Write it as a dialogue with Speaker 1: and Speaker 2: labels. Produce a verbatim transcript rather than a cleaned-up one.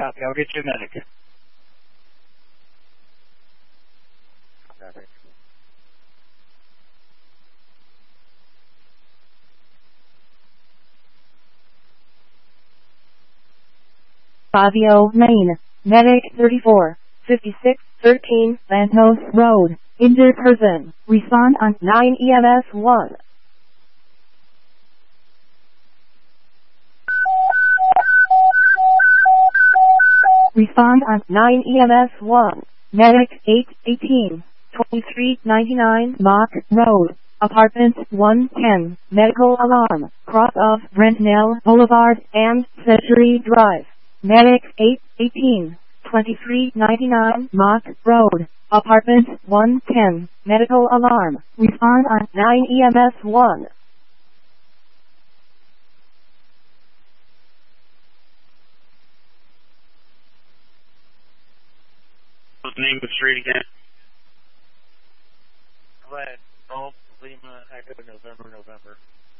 Speaker 1: Copy. I'll get you a medic.
Speaker 2: Copy.
Speaker 3: Fabio nine, Medic thirty-four, fifty-six, thirteen, Santos Road, injured person, respond on nine E M S one. Respond on nine E M S one, Medic eight, eighteen, twenty-three ninety-nine, Mock Road, Apartment one ten, Medical Alarm, cross of Brentnell Boulevard and Century Drive. Medic eight, eighteen, twenty-three ninety-nine, Mock Road, Apartment one ten, Medical Alarm, respond on nine E M S one.
Speaker 4: What's the name of the street again?
Speaker 2: Go ahead. Golf, Lima, Echo, November, November.